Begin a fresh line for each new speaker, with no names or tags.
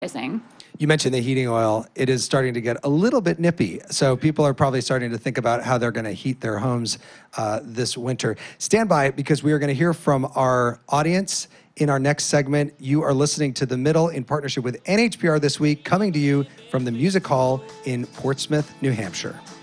You mentioned the heating oil. It is starting to get a little bit nippy. So people are probably starting to think about how they're going to heat their homes this winter. Stand by because we are going to hear from our audience in our next segment. You are listening to The Middle in partnership with NHPR this week, coming to you from the Music Hall in Portsmouth, New Hampshire.